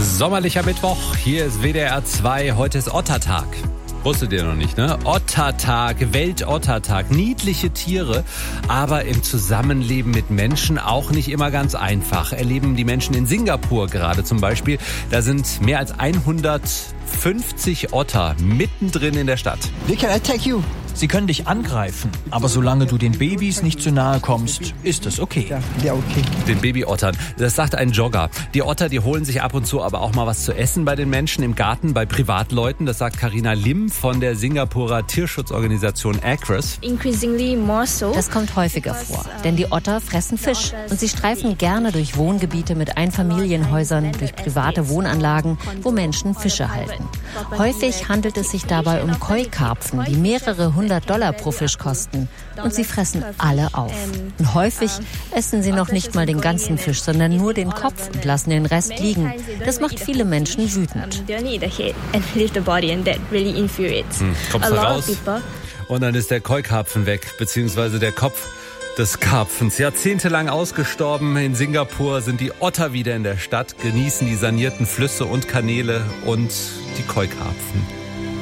Sommerlicher Mittwoch, hier ist WDR 2, heute ist Ottertag. Wusstet ihr noch nicht, ne? Ottertag, Weltottertag. Niedliche Tiere, aber im Zusammenleben mit Menschen auch nicht immer ganz einfach. Erleben die Menschen in Singapur gerade zum Beispiel. Da sind mehr als 150 Otter mittendrin in der Stadt. They can attack you. Sie können dich angreifen, aber solange du den Babys nicht zu nahe kommst, ist es okay. Ja, okay. Den Babyottern. Das sagt ein Jogger. Die Otter, die holen sich ab und zu aber auch mal was zu essen bei den Menschen im Garten, bei Privatleuten. Das sagt Carina Lim von der Singapurer Tierschutzorganisation ACRES. Das kommt häufiger vor, denn die Otter fressen Fisch und sie streifen gerne durch Wohngebiete mit Einfamilienhäusern, durch private Wohnanlagen, wo Menschen Fische halten. Häufig handelt es sich dabei um Koi-Karpfen, die mehrere $100 pro Fisch kosten. Und sie fressen alle auf. Und häufig essen sie noch nicht mal den ganzen Fisch, sondern nur den Kopf und lassen den Rest liegen. Das macht viele Menschen wütend. Kommst du raus und dann ist der Koi-Karpfen weg, beziehungsweise der Kopf des Karpfens. Jahrzehntelang ausgestorben. In Singapur sind die Otter wieder in der Stadt, genießen die sanierten Flüsse und Kanäle und die Koi-Karpfen.